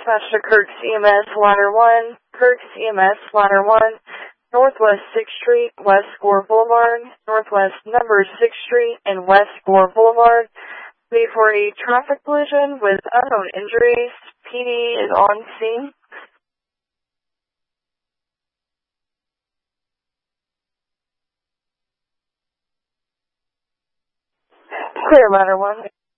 dispatch to Kirk's EMS Ladder 1, Kirk's EMS Ladder 1, Northwest 6th Street, West Gore Boulevard, Northwest number 6th Street, and West Gore Boulevard. For a traffic collision with unknown injuries. PD is on scene. Clear, Ladder 1.